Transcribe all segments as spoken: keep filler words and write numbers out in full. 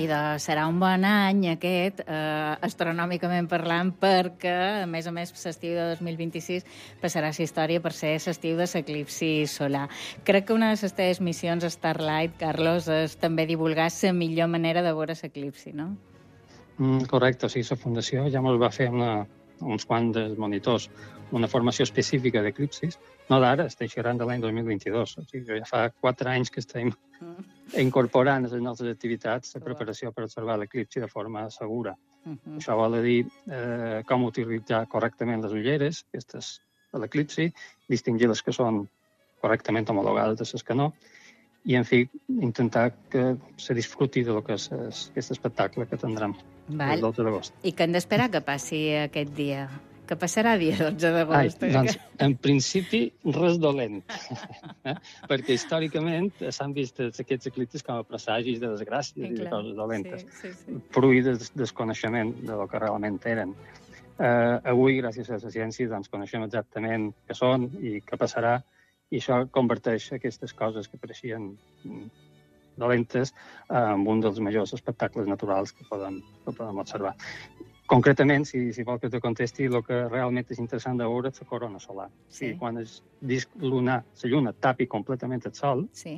I de, serà un bon any aquest, eh, astronòmicament parlant, perquè, a més a més, l'estiu de dos mil vint-i-sis passarà a la història per ser l'estiu de l'eclipsi solar. Crec que una de les teves missions a Starlight, Carlos, és també divulgar la millor manera de veure l'eclipsi, no? Mm, correcte, o sigui, la Fundació ja ens va fer una, uns quants dels monitors una formació específica d'eclipsis, no d'ara, estic xerrant de l'any dos mil vint-i-dos. O sigui, ja fa quatre anys que estem mm. incorporant a les nostres activitats la preparació per observar l'eclipsi de forma segura. Uh-huh. Això vol dir eh, com utilitzar correctament les ulleres, aquestes de l'eclipsi, distingir les que són correctament homologades de les que no, i, en fi, intentar que se disfruti de lo que és aquest espectacle que tindrem el dotze d'agost. I què hem d'esperar que passi aquest dia? Que passarà dia dotze d'agost? Ai, doncs, en principi, res dolent. eh? Perquè històricament s'han vist aquests eclipsis com a presagis de desgràcies i, i de coses dolentes. Sí, sí, sí. Fruit del desconeixement de lo que realment eren. Eh, avui, gràcies a la ciència, doncs, coneixem exactament què són i què passarà, i això converteix aquestes coses que pareixien dolentes en un dels majors espectacles naturals que podem, que podem observar. Concretament, si, si vol que te contesti, el que realment és interessant de veure és la corona solar. Sí. I quan el disc lunar, la lluna, tapi completament el sol, sí.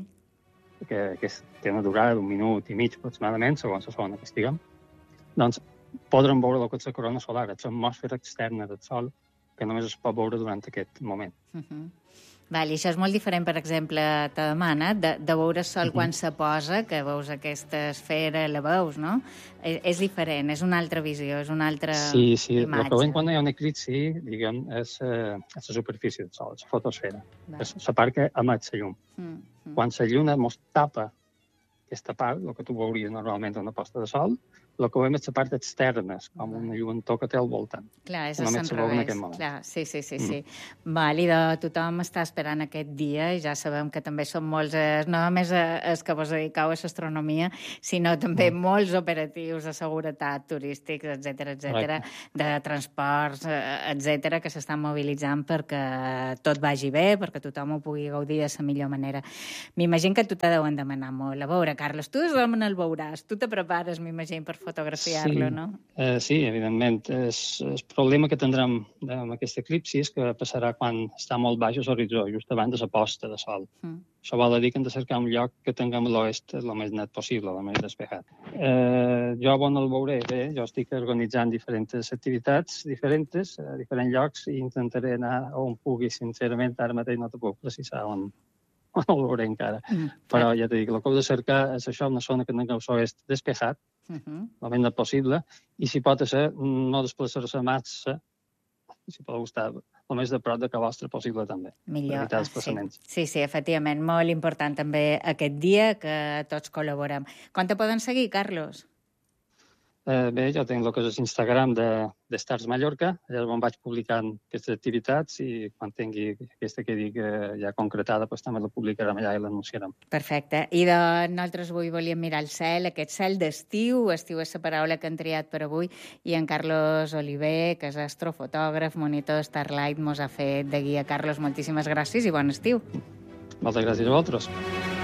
que, que té una durada d'un minut i mig aproximadament, segons la zona que estiguem, doncs podrem veure el que és la corona solar, l'atmosfera externa del sol, que només es pot veure durant aquest moment. Uh-huh. Val, i això és molt diferent, per exemple, te demana, de, de veure el sol uh-huh. quan se posa, que veus aquesta esfera, la veus, no? És, és diferent, és una altra visió, és una altra sí, sí. imatge. El que veiem quan hi ha un eclipsi, diguem, és, eh, és la superfície del sol, la fotosfera. Val. És la part que emet la llum. Uh-huh. Quan la lluna mos tapa aquesta part, el que tu veuries normalment en una posta de sol, el que veiem és la part externa, com una lluentor que té al voltant. Clar, és a l'enrevés. Clar, sí, sí, sí. sí. Mm. Val, i de tothom està esperant aquest dia, i ja sabem que també són molts, eh, no només els que vos dedicau a l'astronomia, sinó també mm. molts operatius de seguretat turístics, etcètera, etcètera, de transports, etcètera, que s'estan mobilitzant perquè tot vagi bé, perquè tothom ho pugui gaudir de la millor manera. M'imagino que tu te deuen demanar molt. A veure, Carlos, tu d'on el veuràs? Tu te prepares, m'imagino, per fotografiar-lo, sí. no? Eh, sí, evidentment. Es, el problema que tindrem amb aquest eclipsi és que passarà quan està molt baix l'horitzó, just abans de la posta de sol. Mm. Això vol dir que hem de cercar un lloc que tinguem l'oest el més net possible, el més despegat. Eh, jo on el veuré? Bé, jo estic organitzant diferents activitats diferents, a diferents llocs, i intentaré anar on pugui. Sincerament, ara mateix no te puc precisar on, on el veuré encara. Mm. Però ja t'he dit, el que heu de cercar és això, una zona que tingueu l'oest despegat, Uh-huh. el més net possible, i si pot ser, no desplaçar-se massa, si podeu estar el més de prop de que vostre possible també. Millor, evitar els ah, sí. sí, sí, efectivament, molt important també aquest dia que tots col·laborem. Com te poden seguir, Carlos? Eh, bé, jo tinc el que és l'Instagram de, de Stars Mallorca, allà on vaig publicant aquestes activitats, i quan tingui aquesta que dic eh, ja concretada, doncs també la publicarem allà i l'anunciarem. Perfecte. I de nosaltres avui volíem mirar el cel, aquest cel d'estiu, estiu és la paraula que han triat per avui, i en Carlos Oliver, que és astrofotògraf, monitor Starlight, mos ha fet de guia. Carlos, moltíssimes gràcies i bon estiu. Moltes gràcies a vosaltres.